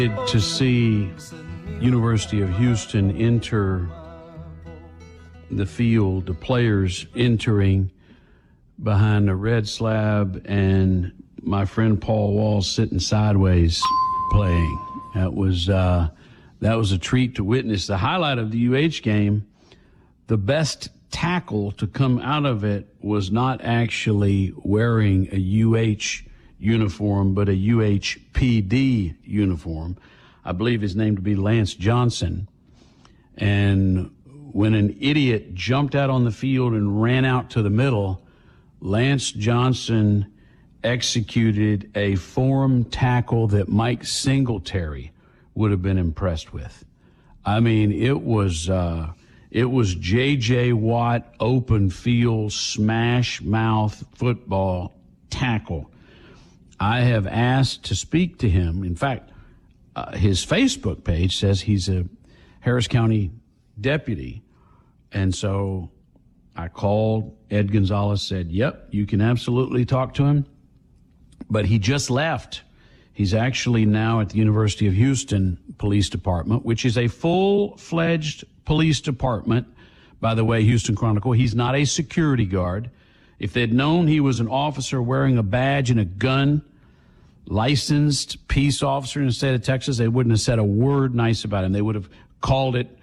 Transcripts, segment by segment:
To see University of Houston enter the field, the players entering behind the red slab, and my friend Paul Wall sitting sideways playing. That was a treat to witness. The highlight of the UH game, the best tackle to come out of it was not actually wearing a UH uniform, but a UHPD uniform. I believe his name to be Lance Johnson. And when an idiot jumped out on the field and ran out to the middle, Lance Johnson executed a form tackle that Mike Singletary would have been impressed with. I mean, it was J.J. Watt open field smash mouth football tackle. I have asked to speak to him. In fact, his Facebook page says he's a Harris County deputy. And so I called Ed Gonzalez, said, yep, you can absolutely talk to him. But he just left. He's actually now at the University of Houston Police Department, which is a full-fledged police department. By the way, Houston Chronicle, he's not a security guard. If they'd known he was an officer wearing a badge and a gun, licensed peace officer in the state of Texas, they wouldn't have said a word nice about him. They would have called it,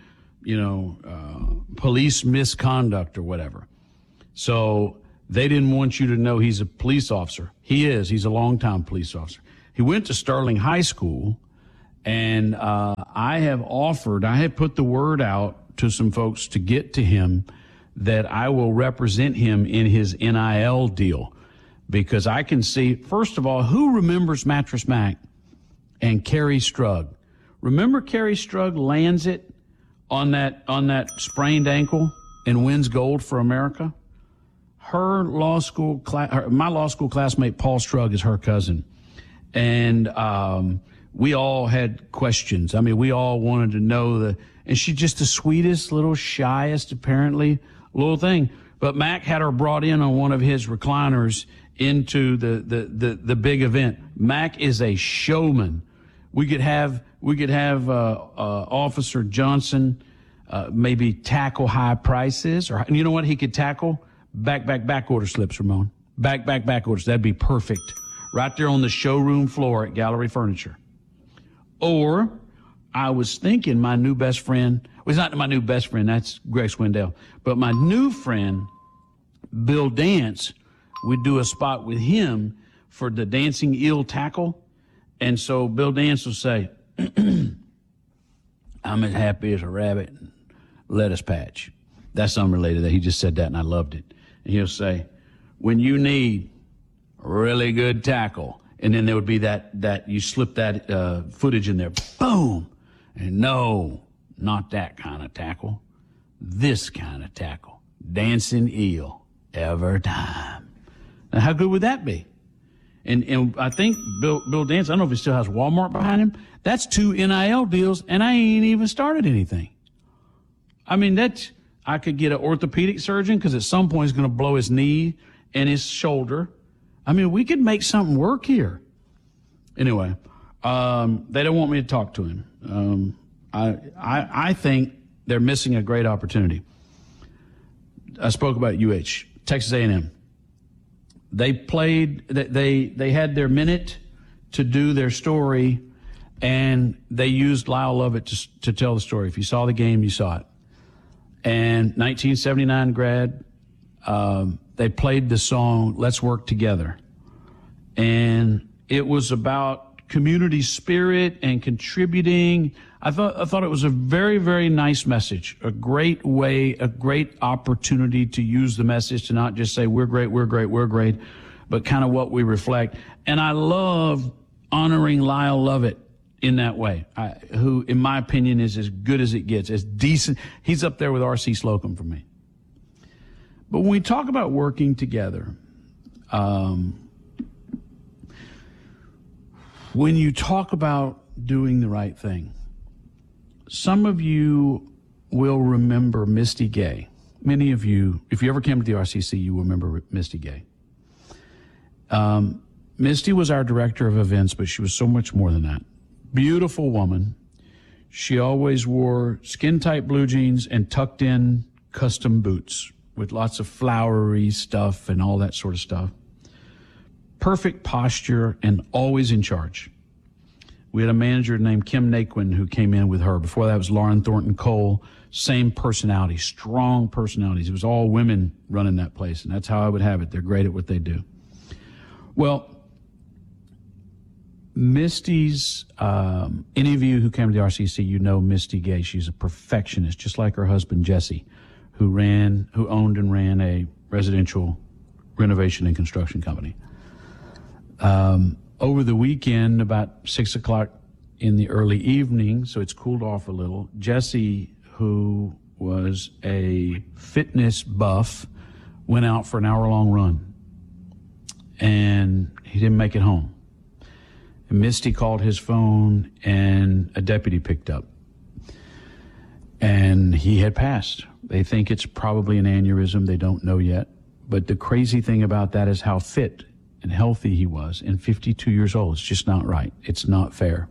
police misconduct or whatever. So they didn't want you to know he's a police officer. He is. He's a longtime police officer. He went to Sterling High School, and I have put the word out to some folks to get to him that I will represent him in his NIL deal. Because I can see, first of all, who remembers Mattress Mac and Carrie Strug? Remember Carrie Strug lands it on that sprained ankle and wins gold for America? My law school classmate Paul Strug is her cousin. And we all had questions. I mean, we all wanted to know and she's just the sweetest, little shyest, apparently, little thing. But Mac had her brought in on one of his recliners into the big event. Mac is a showman. We could have Officer Johnson maybe tackle high prices, or you know what he could tackle? Back order slips, Ramon. Back orders. That'd be perfect. Right there on the showroom floor at Gallery Furniture. Or I was thinking my new best friend, well, he's not my new best friend, that's Greg Swindell, but my new friend, Bill Dance, we'd do a spot with him for the dancing eel tackle. And so Bill Dance will say, I'm as happy as a rabbit in lettuce patch. That's unrelated. He just said that and I loved it. And he'll say, when you need a really good tackle, and then there would be that you slip that footage in there, boom. And no, not that kind of tackle. This kind of tackle. Dancing eel every time. Now, how good would that be? And I think Bill Dance, I don't know if he still has Walmart behind him. That's 2 NIL deals, and I ain't even started anything. I mean, I could get an orthopedic surgeon because at some point he's going to blow his knee and his shoulder. I mean, we could make something work here. Anyway, they don't want me to talk to him. I think they're missing a great opportunity. I spoke about UH, Texas A&M. They played, they had their minute to do their story, and they used Lyle Lovett to tell the story. If you saw the game, you saw it. And 1979 grad, they played the song, Let's Work Together. And it was about community spirit and contributing. I thought it was a very, very nice message, a great way, a great opportunity to use the message to not just say we're great, but kind of what we reflect. And I love honoring Lyle Lovett in that way, who, in my opinion, is as good as it gets, as decent. He's up there with R.C. Slocum for me. But when we talk about working together, when you talk about doing the right thing, some of you will remember Misty Gay. Many of you, if you ever came to the RCC, you will remember Misty Gay. Misty was our director of events, but she was so much more than that. Beautiful woman. She always wore skin-tight blue jeans and tucked-in custom boots with lots of flowery stuff and all that sort of stuff. Perfect posture and always in charge. We had a manager named Kim Naquin who came in with her. Before that was Lauren Thornton Cole. Same personality, strong personalities. It was all women running that place, and that's how I would have it. They're great at what they do. Well, Misty's, any of you who came to the RCC, you know Misty Gay. She's a perfectionist, just like her husband Jesse, who owned and ran a residential renovation and construction company. Over the weekend, about 6 o'clock in the early evening, so it's cooled off a little, Jesse, who was a fitness buff, went out for an hour-long run, and he didn't make it home. And Misty called his phone, and a deputy picked up, and he had passed. They think it's probably an aneurysm. They don't know yet. But the crazy thing about that is how fit and healthy he was, and 52 years old. It's just not right. It's not fair.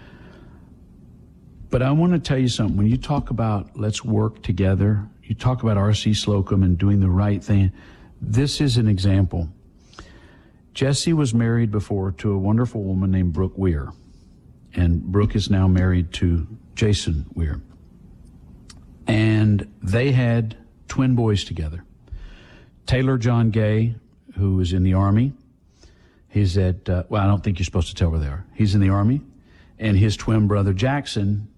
But I want to tell you something. When you talk about let's work together, you talk about R.C. Slocum and doing the right thing. This is an example. Jesse was married before to a wonderful woman named Brooke Weir, and Brooke is now married to Jason Weir. And they had twin boys together. Taylor John Gay, who was in the Army. He's at, well, I don't think you're supposed to tell where they are. He's in the Army. And his twin brother, Jackson,